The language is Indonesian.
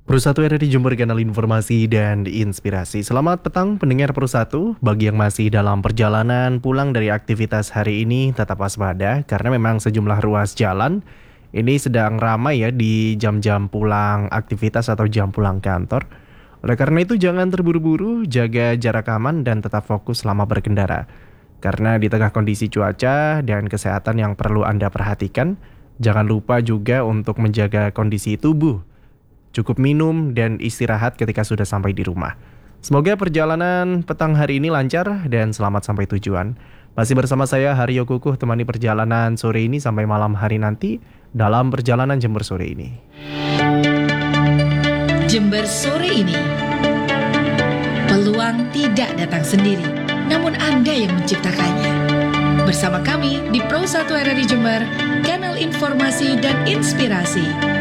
Pro1 RRI Jember, kanal informasi dan inspirasi. Selamat petang pendengar Pro1. Bagi yang masih dalam perjalanan pulang dari aktivitas hari ini, tetap waspada karena memang sejumlah ruas jalan ini sedang ramai ya di jam-jam pulang aktivitas atau jam pulang kantor. Oleh karena itu jangan terburu-buru, jaga jarak aman dan tetap fokus selama berkendara. Karena di tengah kondisi cuaca dan kesehatan yang perlu Anda perhatikan, jangan lupa juga untuk menjaga kondisi tubuh. Cukup minum dan istirahat ketika sudah sampai di rumah. Semoga perjalanan petang hari ini lancar dan selamat sampai tujuan. Masih bersama saya Haryo Kukuh, temani perjalanan sore ini sampai malam hari nanti dalam perjalanan Jember sore ini. Jember sore ini, peluang tidak datang sendiri, namun Anda yang menciptakannya. Bersama kami di Pro1 RRI Jember, kanal informasi dan inspirasi.